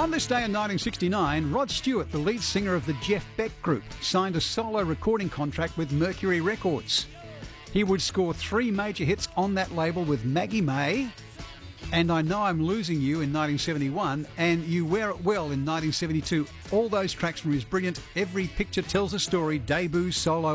On this day in 1969, Rod Stewart, the lead singer of the Jeff Beck Group, signed a solo recording contract with Mercury Records. He would score 3 major hits on that label with Maggie May, and I Know I'm Losing You in 1971, and You Wear It Well in 1972. All those tracks from his brilliant Every Picture Tells a Story debut solo